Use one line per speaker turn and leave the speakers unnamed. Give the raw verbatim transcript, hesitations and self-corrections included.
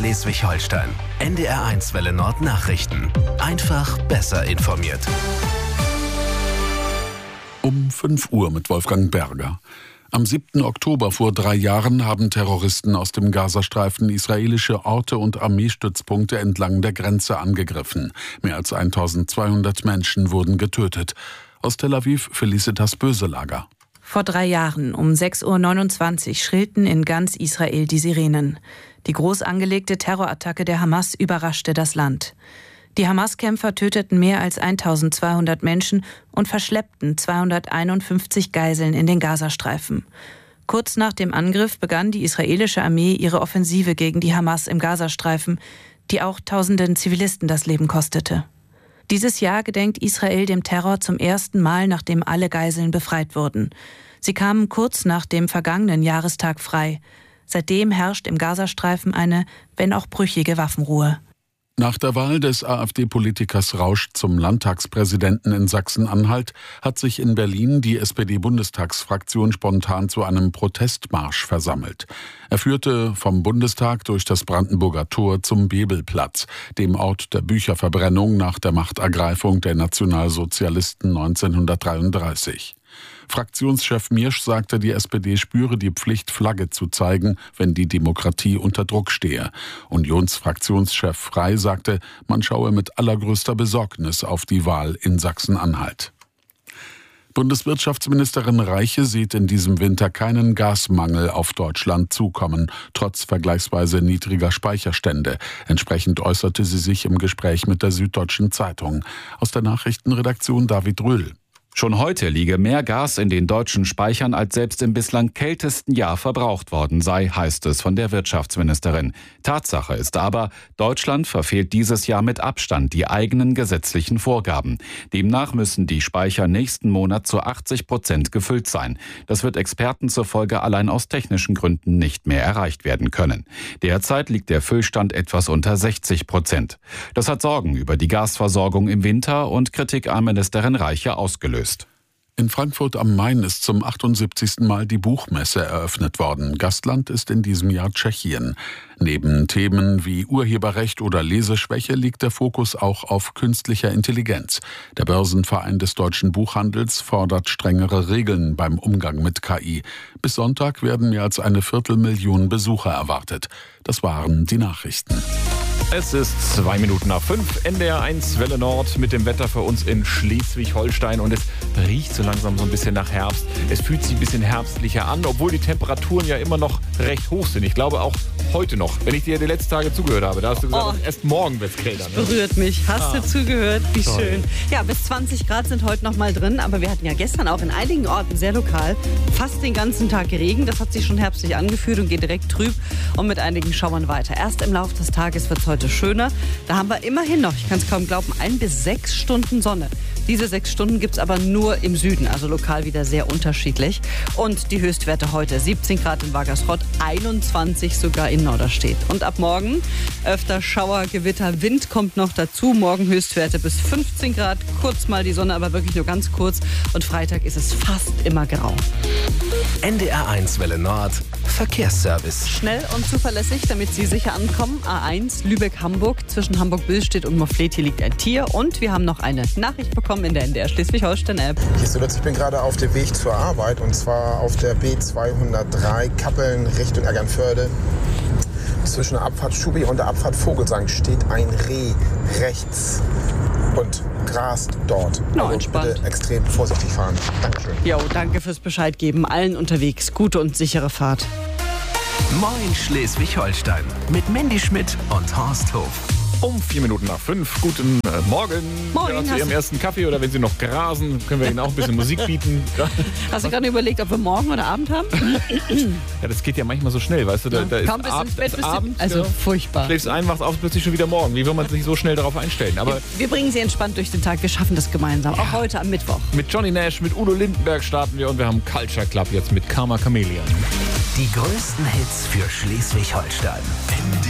Schleswig-Holstein. N D R eins Welle Nord Nachrichten. Einfach besser informiert.
Um fünf Uhr mit Wolfgang Berger. Am siebten Oktober vor drei Jahren haben Terroristen aus dem Gazastreifen israelische Orte und Armeestützpunkte entlang der Grenze angegriffen. Mehr als eintausendzweihundert Menschen wurden getötet. Aus Tel Aviv Felicitas Böselager.
Vor drei Jahren um sechs Uhr neunundzwanzig schrillten in ganz Israel die Sirenen. Die groß angelegte Terrorattacke der Hamas überraschte das Land. Die Hamas-Kämpfer töteten mehr als eintausendzweihundert Menschen und verschleppten zweihunderteinundfünfzig Geiseln in den Gazastreifen. Kurz nach dem Angriff begann die israelische Armee ihre Offensive gegen die Hamas im Gazastreifen, die auch tausenden Zivilisten das Leben kostete. Dieses Jahr gedenkt Israel dem Terror zum ersten Mal, nachdem alle Geiseln befreit wurden. Sie kamen kurz nach dem vergangenen Jahrestag frei. Seitdem herrscht im Gazastreifen eine, wenn auch brüchige Waffenruhe.
Nach der Wahl des AfD-Politikers Rausch zum Landtagspräsidenten in Sachsen-Anhalt hat sich in Berlin die S P D-Bundestagsfraktion spontan zu einem Protestmarsch versammelt. Er führte vom Bundestag durch das Brandenburger Tor zum Bebelplatz, dem Ort der Bücherverbrennung nach der Machtergreifung der Nationalsozialisten neunzehnhundertdreiunddreißig. Fraktionschef Miersch sagte, die S P D spüre die Pflicht, Flagge zu zeigen, wenn die Demokratie unter Druck stehe. Unionsfraktionschef Frey sagte, man schaue mit allergrößter Besorgnis auf die Wahl in Sachsen-Anhalt. Bundeswirtschaftsministerin Reiche sieht in diesem Winter keinen Gasmangel auf Deutschland zukommen, trotz vergleichsweise niedriger Speicherstände. Entsprechend äußerte sie sich im Gespräch mit der Süddeutschen Zeitung. Aus der Nachrichtenredaktion David Röhl.
Schon heute liege mehr Gas in den deutschen Speichern, als selbst im bislang kältesten Jahr verbraucht worden sei, heißt es von der Wirtschaftsministerin. Tatsache ist aber, Deutschland verfehlt dieses Jahr mit Abstand die eigenen gesetzlichen Vorgaben. Demnach müssen die Speicher nächsten Monat zu achtzig Prozent gefüllt sein. Das wird Experten zufolge allein aus technischen Gründen nicht mehr erreicht werden können. Derzeit liegt der Füllstand etwas unter sechzig Prozent. Das hat Sorgen über die Gasversorgung im Winter und Kritik an Ministerin Reiche ausgelöst.
In Frankfurt am Main ist zum achtundsiebzigsten Mal die Buchmesse eröffnet worden. Gastland ist in diesem Jahr Tschechien. Neben Themen wie Urheberrecht oder Leseschwäche liegt der Fokus auch auf künstlicher Intelligenz. Der Börsenverein des deutschen Buchhandels fordert strengere Regeln beim Umgang mit K I. Bis Sonntag werden mehr als eine Viertelmillion Besucher erwartet. Das waren die Nachrichten.
Es ist zwei Minuten nach fünf, N D R eins Welle Nord mit dem Wetter für uns in Schleswig-Holstein und es riecht so langsam so ein bisschen nach Herbst. Es fühlt sich ein bisschen herbstlicher an, obwohl die Temperaturen ja immer noch recht hoch sind. Ich glaube auch heute noch, wenn ich dir die letzten Tage zugehört habe, da hast du gesagt, oh, erst morgen wird es kälter. Ne?
Berührt mich. Hast ah. du zugehört? Wie
Toll.
Schön. Ja, bis zwanzig Grad sind heute noch mal drin, aber wir hatten ja gestern auch in einigen Orten sehr lokal fast den ganzen Tag Regen. Das hat sich schon herbstlich angefühlt und geht direkt trüb und mit einigen Schauern weiter. Erst im Laufe des Tages wird es heute schöner. Da haben wir immerhin noch, ich kann es kaum glauben, ein bis sechs Stunden Sonne. Diese sechs Stunden gibt es aber nur im Süden, also lokal wieder sehr unterschiedlich. Und die Höchstwerte heute siebzehn Grad in Waggersrott, einundzwanzig sogar in Norderstedt. Und ab morgen öfter Schauer, Gewitter, Wind kommt noch dazu. Morgen Höchstwerte bis fünfzehn Grad, kurz mal die Sonne, aber wirklich nur ganz kurz. Und Freitag ist es fast immer grau.
N D R eins Welle Nord Verkehrsservice.
Schnell und zuverlässig, damit Sie sicher ankommen. A eins Lübeck-Hamburg. Zwischen Hamburg-Billstedt und Moffleti liegt ein Tier. Und wir haben noch eine Nachricht bekommen in der N D R Schleswig-Holstein-App.
Ich bin gerade auf dem Weg zur Arbeit und zwar auf der B zweihundertdrei Kappeln Richtung Eckernförde. Zwischen der Abfahrt Schubi und der Abfahrt Vogelsang steht ein Reh rechts und grast dort.
No,
also
entspannt.
Bitte extrem vorsichtig fahren. Dankeschön.
Jo, danke fürs Bescheid geben. Allen unterwegs. Gute und sichere Fahrt.
Moin Schleswig-Holstein mit Mandy Schmidt und Horst Hof.
Um vier Minuten nach fünf. Guten äh, Morgen.
Moin,
Ja, zu
hast
Ihrem
du-
ersten Kaffee oder wenn Sie noch grasen, können wir Ihnen auch ein bisschen Musik bieten.
Hast du gerade überlegt, ob wir morgen oder Abend haben?
Ja, das geht ja manchmal so schnell, weißt du. Da, da ist
Kaum bis
Ab-
ins Bett
ist
bist du-
Abend,
Also
ja.
furchtbar.
Schläfst ein, wachst auf, plötzlich schon wieder morgen. Wie will man sich so schnell darauf einstellen? Aber
Wir bringen Sie entspannt durch den Tag. Wir schaffen das gemeinsam. Auch heute am Mittwoch.
mit Johnny Nash, mit Udo Lindenberg starten wir und wir haben Culture Club jetzt mit Karma Chameleon.
Die größten Hits für Schleswig-Holstein. N D